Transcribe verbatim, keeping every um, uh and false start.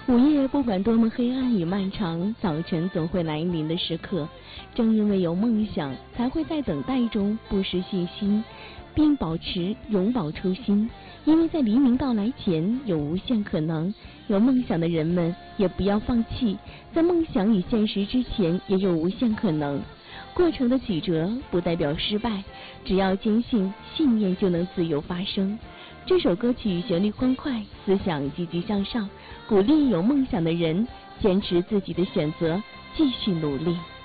午夜不管多么黑暗与漫长，早晨总会来临的时刻。正因为有梦想，才会在等待中不失信心，并保持永葆初心。因为在黎明到来前有无限可能，有梦想的人们也不要放弃，在梦想与现实之前也有无限可能。过程的曲折不代表失败，只要坚信信念就能自由发生。这首歌曲旋律欢快，思想积极向上，鼓励有梦想的人坚持自己的选择，继续努力。